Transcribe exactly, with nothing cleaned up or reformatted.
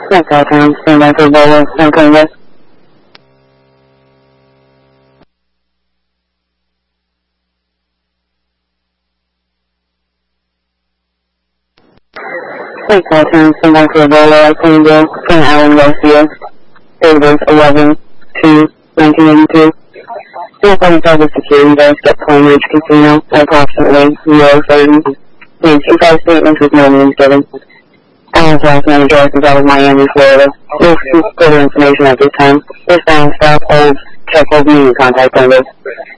That's all town. Stand by for Bolo. I'm coming with. Thanks all town. Stand by for Bolo. I'm coming with. From Alan Garcia. Date of birth eleven two nineteen eighty-two. Still playing private security guards at Palm Ridge Casino at approximately zero thirty. Please, two five statements with no names given. Alan's last name address is out of Miami, Florida. No further information at this time. This down, stop, hold, check, hold, meeting contact number.